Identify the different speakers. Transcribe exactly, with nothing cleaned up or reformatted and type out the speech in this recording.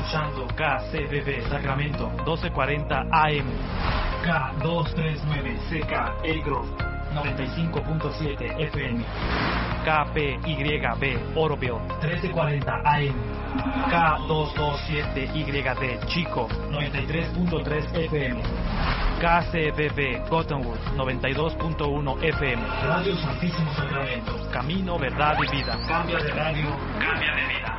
Speaker 1: escuchando K C B B Sacramento doce cuarenta A M, K doscientos treinta y nueve C K El Grove noventa y cinco punto siete F M, K P Y B Oroville trece cuarenta A M, K doscientos veintisiete Y D Chico noventa y tres punto tres F M, K C B B Cottonwood noventa y dos punto uno F M, Radio Santísimo Sacramento, Camino, Verdad y Vida. Cambia de radio, cambia de vida.